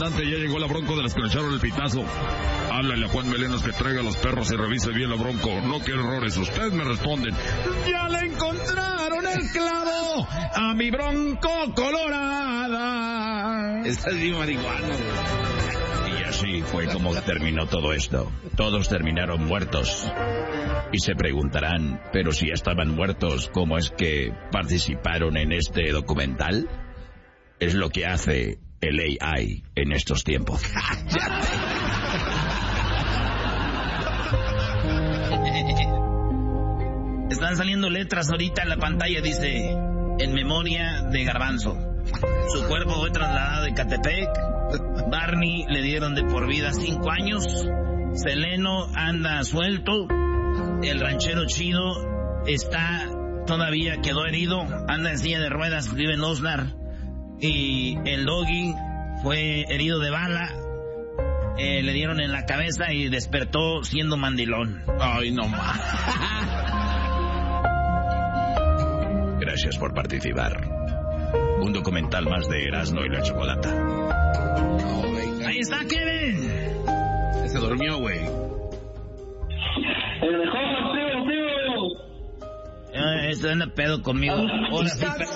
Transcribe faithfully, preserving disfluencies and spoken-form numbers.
comandante, ya llegó la Bronco de las que le echaron el pitazo. Háblale a Juan Melenas que traiga a los perros y revise bien la Bronco. No quiero errores. Ustedes me responden. ¡Ya le encontraron el clavo a mi Bronco colorada! Estás bien marihuano, güey. Y así fue como terminó todo esto. Todos terminaron muertos. Y se preguntarán, pero si ya estaban muertos, ¿cómo es que participaron en este documental? Es lo que hace el A I en estos tiempos. Están saliendo letras ahorita en la pantalla, dice, en memoria de Garbanzo. Su cuerpo fue trasladado de Catepec. Barney le dieron de por vida cinco años. Seleno anda suelto. El ranchero chido está, todavía quedó herido. Anda en silla de ruedas, vive en Osnar. Y el Doggy fue herido de bala. Eh, le dieron en la cabeza y despertó siendo mandilón. Ay, no más. Gracias por participar. Un documental más de Erasmo y la Chocolata. Ahí está Kevin. Se durmió, güey. El mejor, tío, tío. Eh, este anda pedo conmigo. Ahora sí,